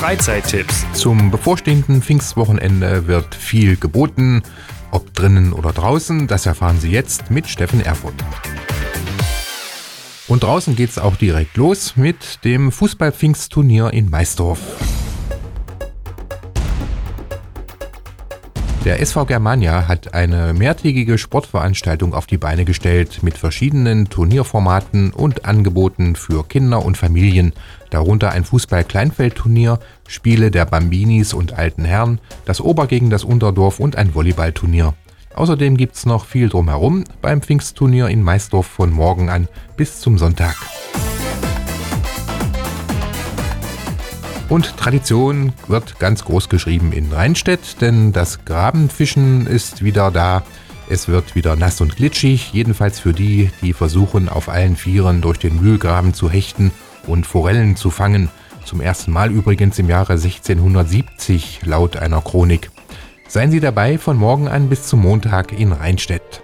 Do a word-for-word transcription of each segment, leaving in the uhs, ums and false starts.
Freizeittipps. Zum bevorstehenden Pfingstwochenende wird viel geboten. Ob drinnen oder draußen, das erfahren Sie jetzt mit Steffen Erfurt. Und draußen geht's auch direkt los mit dem Fußball-Pfingstturnier in Maisdorf. Der S V Germania hat eine mehrtägige Sportveranstaltung auf die Beine gestellt mit verschiedenen Turnierformaten und Angeboten für Kinder und Familien, darunter ein Fußball-Kleinfeldturnier, Spiele der Bambinis und alten Herren, das Ober gegen das Unterdorf und ein Volleyballturnier. Außerdem gibt's noch viel drumherum beim Pfingstturnier in Maisdorf von morgen an bis zum Sonntag. Und Tradition wird ganz groß geschrieben in Rheinstedt, denn das Grabenfischen ist wieder da. Es wird wieder nass und glitschig, jedenfalls für die, die versuchen, auf allen Vieren durch den Mühlgraben zu hechten und Forellen zu fangen. Zum ersten Mal übrigens im Jahre sechzehnhundertsiebzig, laut einer Chronik. Seien Sie dabei von morgen an bis zum Montag in Rheinstedt.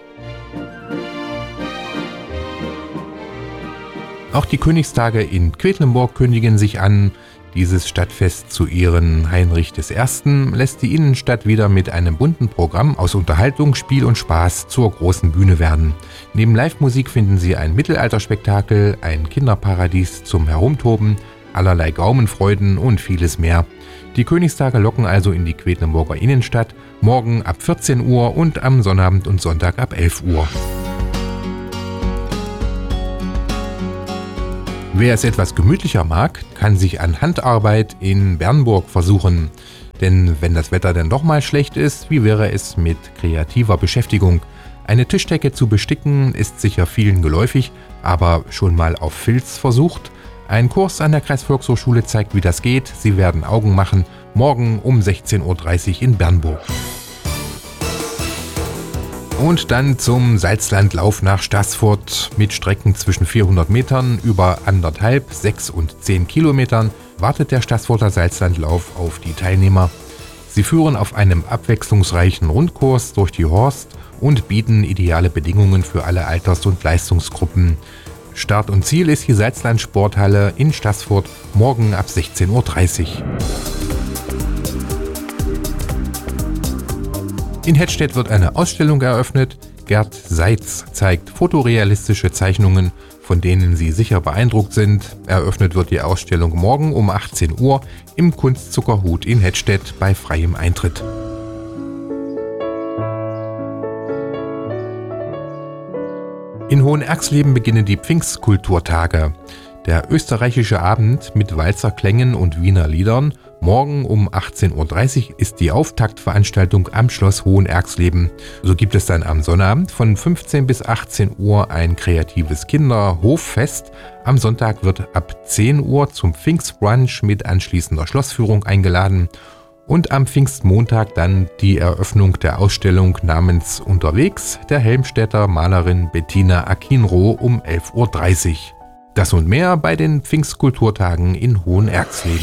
Auch die Königstage in Quedlinburg kündigen sich an. Dieses Stadtfest zu Ehren Heinrich der Erste lässt die Innenstadt wieder mit einem bunten Programm aus Unterhaltung, Spiel und Spaß zur großen Bühne werden. Neben Live-Musik finden Sie ein Mittelalterspektakel, ein Kinderparadies zum Herumtoben, allerlei Gaumenfreuden und vieles mehr. Die Königstage locken also in die Quedlinburger Innenstadt, morgen ab vierzehn Uhr und am Sonnabend und Sonntag ab elf Uhr. Wer es etwas gemütlicher mag, kann sich an Handarbeit in Bernburg versuchen. Denn wenn das Wetter dann doch mal schlecht ist, wie wäre es mit kreativer Beschäftigung? Eine Tischdecke zu besticken ist sicher vielen geläufig, aber schon mal auf Filz versucht? Ein Kurs an der Kreisvolkshochschule zeigt, wie das geht. Sie werden Augen machen, morgen um sechzehn Uhr dreißig in Bernburg. Und dann zum Salzlandlauf nach Staßfurt. Mit Strecken zwischen vierhundert Metern über anderthalb, sechs und zehn Kilometern wartet der Staßfurter Salzlandlauf auf die Teilnehmer. Sie führen auf einem abwechslungsreichen Rundkurs durch die Horst und bieten ideale Bedingungen für alle Alters- und Leistungsgruppen. Start und Ziel ist die Salzland-Sporthalle in Staßfurt morgen ab sechzehn Uhr dreißig. In Hettstedt wird eine Ausstellung eröffnet. Gerd Seitz zeigt fotorealistische Zeichnungen, von denen Sie sicher beeindruckt sind. Eröffnet wird die Ausstellung morgen um achtzehn Uhr im Kunstzuckerhut in Hettstedt bei freiem Eintritt. In Hohenerxleben beginnen die Pfingstkulturtage. Der österreichische Abend mit Walzerklängen und Wiener Liedern. Morgen um achtzehn Uhr dreißig ist die Auftaktveranstaltung am Schloss Hohenerxleben. So gibt es dann am Sonnabend von fünfzehn bis achtzehn Uhr ein kreatives Kinderhoffest. Am Sonntag wird ab zehn Uhr zum Pfingstbrunch mit anschließender Schlossführung eingeladen. Und am Pfingstmontag dann die Eröffnung der Ausstellung namens Unterwegs der Helmstedter Malerin Bettina Akinroh um elf Uhr dreißig. Das und mehr bei den Pfingstkulturtagen in Hohenerxleben.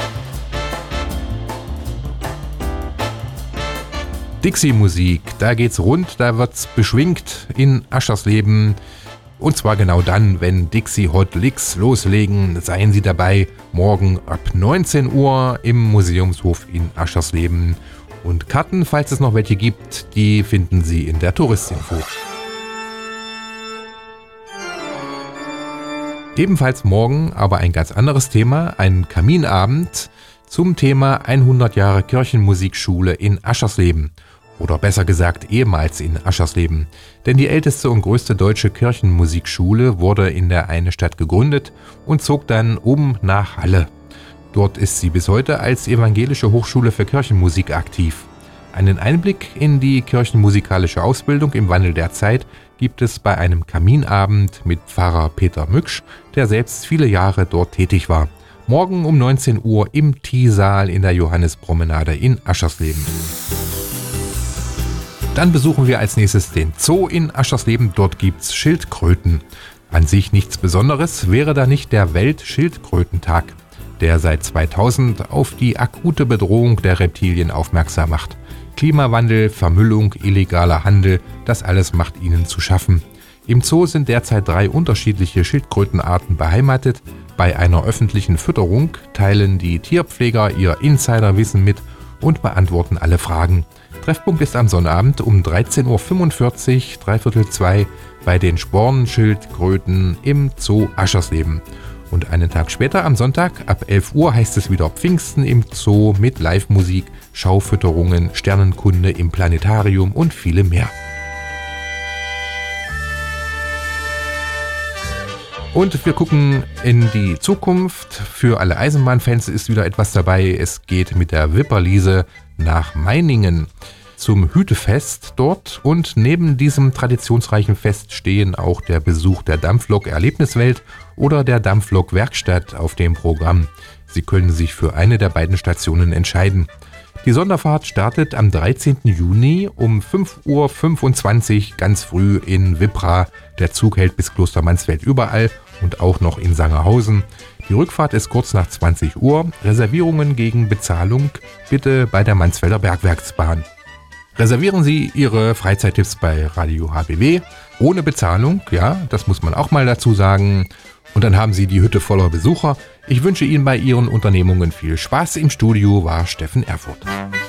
Dixie-Musik, da geht's rund, da wird's beschwingt in Aschersleben. Und zwar genau dann, wenn Dixie Hot Licks loslegen, seien Sie dabei, morgen ab neunzehn Uhr im Museumshof in Aschersleben. Und Karten, falls es noch welche gibt, die finden Sie in der Touristinfo. Ebenfalls morgen, aber ein ganz anderes Thema, ein Kaminabend zum Thema hundert Jahre Kirchenmusikschule in Aschersleben. Oder besser gesagt ehemals in Aschersleben. Denn die älteste und größte deutsche Kirchenmusikschule wurde in der Eine-Stadt gegründet und zog dann um nach Halle. Dort ist sie bis heute als Evangelische Hochschule für Kirchenmusik aktiv. Einen Einblick in die kirchenmusikalische Ausbildung im Wandel der Zeit gibt es bei einem Kaminabend mit Pfarrer Peter Mücksch, der selbst viele Jahre dort tätig war. Morgen um neunzehn Uhr im T-Saal in der Johannispromenade in Aschersleben. Dann besuchen wir als nächstes den Zoo in Aschersleben. Dort gibt's Schildkröten. An sich nichts Besonderes, wäre da nicht der Weltschildkrötentag, der seit zweitausend auf die akute Bedrohung der Reptilien aufmerksam macht. Klimawandel, Vermüllung, illegaler Handel, das alles macht ihnen zu schaffen. Im Zoo sind derzeit drei unterschiedliche Schildkrötenarten beheimatet. Bei einer öffentlichen Fütterung teilen die Tierpfleger ihr Insiderwissen mit und beantworten alle Fragen. Treffpunkt ist am Sonnabend um dreizehn Uhr fünfundvierzig, dreiviertel zwei bei den Spornschildkröten im Zoo Aschersleben. Und einen Tag später am Sonntag ab elf Uhr heißt es wieder Pfingsten im Zoo mit Live-Musik, Schaufütterungen, Sternenkunde im Planetarium und viele mehr. Und wir gucken in die Zukunft. Für alle Eisenbahnfans ist wieder etwas dabei. Es geht mit der Wipperliese nach Meiningen zum Hütefest dort. Und neben diesem traditionsreichen Fest stehen auch der Besuch der Dampflok-Erlebniswelt oder der Dampflok-Werkstatt auf dem Programm. Sie können sich für eine der beiden Stationen entscheiden. Die Sonderfahrt startet am dreizehnten Juni um fünf Uhr fünfundzwanzig ganz früh in Wippra. Der Zug hält bis Kloster Mansfeld überall und auch noch in Sangerhausen. Die Rückfahrt ist kurz nach zwanzig Uhr. Reservierungen gegen Bezahlung bitte bei der Mansfelder Bergwerksbahn. Reservieren Sie Ihre Freizeittipps bei Radio H B W ohne Bezahlung, ja, das muss man auch mal dazu sagen. Und dann haben Sie die Hütte voller Besucher. Ich wünsche Ihnen bei Ihren Unternehmungen viel Spaß. Im Studio war Steffen Erfurt.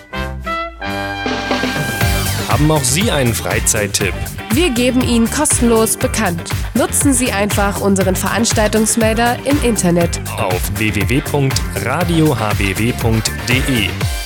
Haben auch Sie einen Freizeittipp? Wir geben ihn kostenlos bekannt. Nutzen Sie einfach unseren Veranstaltungsmelder im Internet auf w w w punkt radio h b w punkt d e.